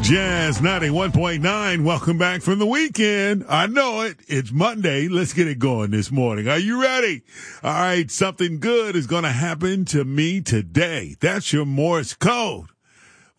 Jazz 91.9. Welcome back from the weekend. I know it. It's Monday. Let's get it going this morning. Are you ready? All right. Something good is going to happen to me today. That's your Morse code.